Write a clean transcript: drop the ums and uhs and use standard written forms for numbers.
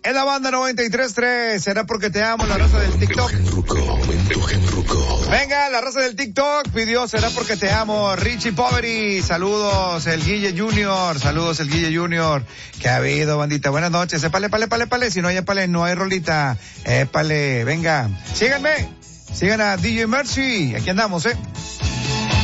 En la banda 93.3, será porque te amo, la raza del TikTok. Venga, la raza del TikTok pidió, será porque te amo. Richie Poveri, saludos, el Guille Junior, ¿Qué ha habido, bandita? Buenas noches, épale, si no hay épale, no hay rolita. Épale, venga, síganme. Sigan a DJ Mercy, aquí andamos,